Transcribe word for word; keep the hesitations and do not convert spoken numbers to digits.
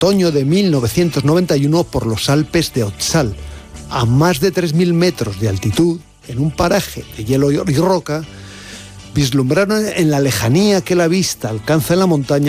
otoño de mil novecientos noventa y uno por los Alpes de Otzal, a más de tres mil metros de altitud, en un paraje de hielo y roca, vislumbraron en la lejanía que la vista alcanza en la montaña